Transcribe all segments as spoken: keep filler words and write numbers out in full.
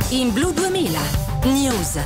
In Blu duemila News.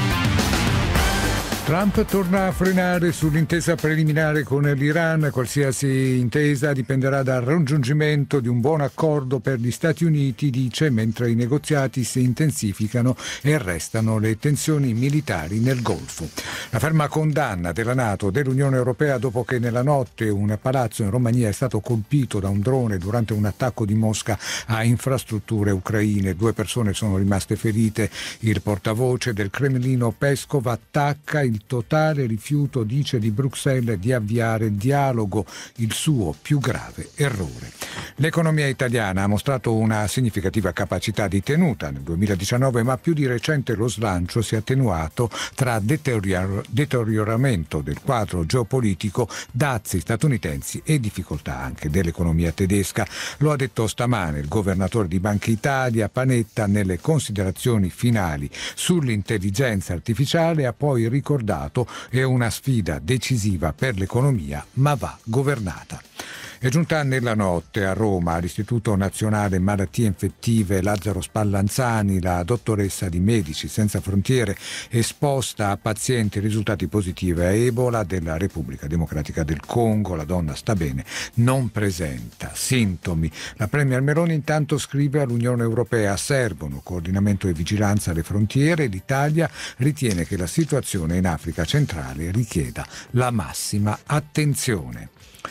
Trump torna a frenare sull'intesa preliminare con l'Iran. Qualsiasi intesa dipenderà dal raggiungimento di un buon accordo per gli Stati Uniti, dice, mentre i negoziati si intensificano e restano le tensioni militari nel Golfo. La ferma condanna della NATO e dell'Unione Europea dopo che nella notte un palazzo in Romania è stato colpito da un drone durante un attacco di Mosca a infrastrutture ucraine. Due persone sono rimaste ferite. Il portavoce del Cremlino Peskov attacca il totale rifiuto, dice, di Bruxelles di avviare il dialogo, il suo più grave errore. L'economia italiana ha mostrato una significativa capacità di tenuta nel duemiladiciannove, ma più di recente lo slancio si è attenuato tra deterior- deterioramento del quadro geopolitico, dazi statunitensi e difficoltà anche dell'economia tedesca. Lo ha detto stamane il governatore di Banca Italia Panetta nelle considerazioni finali sull'intelligenza artificiale. Ha poi ricordato: è una sfida decisiva per l'economia, ma va governata. È giunta nella notte a Roma all'Istituto Nazionale Malattie Infettive Lazzaro Spallanzani la dottoressa di Medici Senza Frontiere, esposta a pazienti risultati positivi a Ebola della Repubblica Democratica del Congo. La donna sta bene, non presenta sintomi. La Premier Meloni intanto scrive all'Unione Europea: servono coordinamento e vigilanza alle frontiere. L'Italia ritiene che la situazione in Africa centrale richieda la massima attenzione.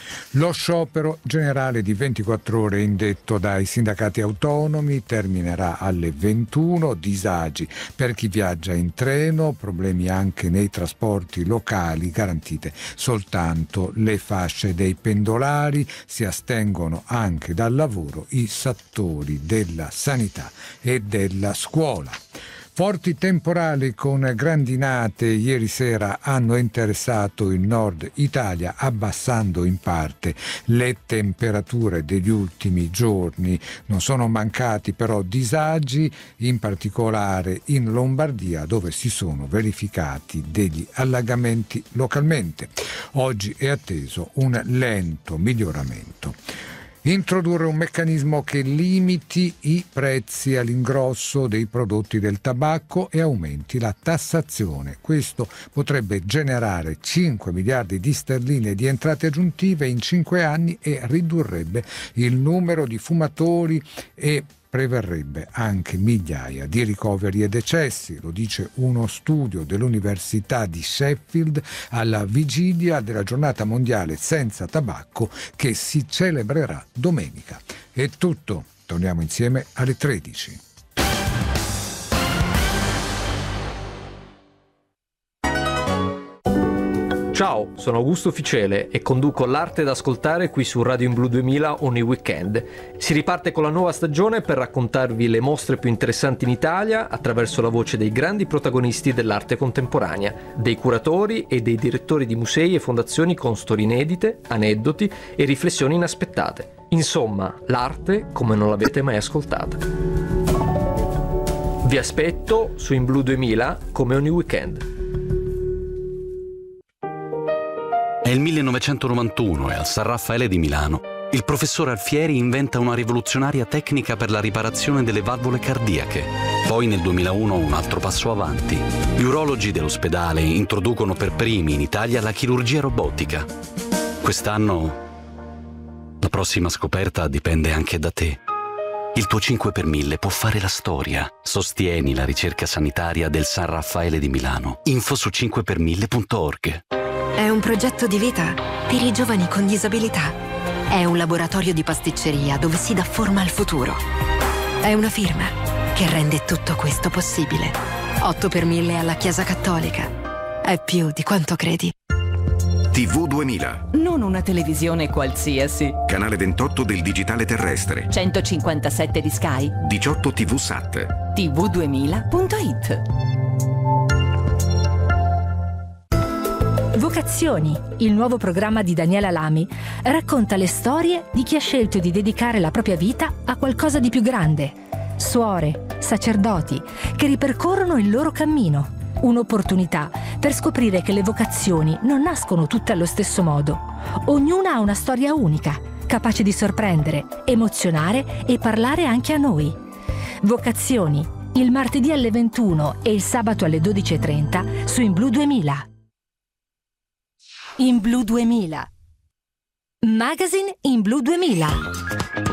Lo sciopero generale di ventiquattro ore indetto dai sindacati autonomi terminerà alle ventuno. Disagi per chi viaggia in treno, problemi anche nei trasporti locali, garantite soltanto le fasce dei pendolari. Si astengono anche dal lavoro i settori della sanità e della scuola. Forti temporali con grandinate ieri sera hanno interessato il nord Italia, abbassando in parte le temperature degli ultimi giorni. Non sono mancati però disagi, in particolare in Lombardia, dove si sono verificati degli allagamenti localmente. Oggi è atteso un lento miglioramento. Introdurre un meccanismo che limiti i prezzi all'ingrosso dei prodotti del tabacco e aumenti la tassazione. Questo potrebbe generare cinque miliardi di sterline di entrate aggiuntive in cinque anni e ridurrebbe il numero di fumatori e preverrebbe anche migliaia di ricoveri e decessi. Lo dice uno studio dell'Università di Sheffield alla vigilia della giornata mondiale senza tabacco che si celebrerà domenica. È tutto, torniamo insieme alle tredici. Ciao, sono Augusto Ficele e conduco L'Arte da ascoltare qui su Radio in Blu duemila ogni weekend. Si riparte con la nuova stagione per raccontarvi le mostre più interessanti in Italia attraverso la voce dei grandi protagonisti dell'arte contemporanea, dei curatori e dei direttori di musei e fondazioni con storie inedite, aneddoti e riflessioni inaspettate. Insomma, l'arte come non l'avete mai ascoltata. Vi aspetto su In Blu duemila come ogni weekend. È il millenovecentonovantuno e al San Raffaele di Milano il professor Alfieri inventa una rivoluzionaria tecnica per la riparazione delle valvole cardiache. Poi nel duemilauno un altro passo avanti. Gli urologi dell'ospedale introducono per primi in Italia la chirurgia robotica. Quest'anno la prossima scoperta dipende anche da te. Il tuo cinque per mille può fare la storia. Sostieni la ricerca sanitaria del San Raffaele di Milano. Info su cinque per mille punto org. È un progetto di vita per i giovani con disabilità. È un laboratorio di pasticceria dove si dà forma al futuro. È una firma che rende tutto questo possibile. otto per mille alla Chiesa Cattolica. È più di quanto credi. tivù duemila. Non una televisione qualsiasi. Canale ventotto del digitale terrestre. centocinquantasette di Sky. diciotto tivù Sat. tivù duemila punto it. Vocazioni, il nuovo programma di Daniela Lamy, racconta le storie di chi ha scelto di dedicare la propria vita a qualcosa di più grande. Suore, sacerdoti, che ripercorrono il loro cammino. Un'opportunità per scoprire che le vocazioni non nascono tutte allo stesso modo. Ognuna ha una storia unica, capace di sorprendere, emozionare e parlare anche a noi. Vocazioni, il martedì alle ventuno e il sabato alle dodici e trenta su In Blu duemila. In Blu duemila. Magazine In Blu duemila.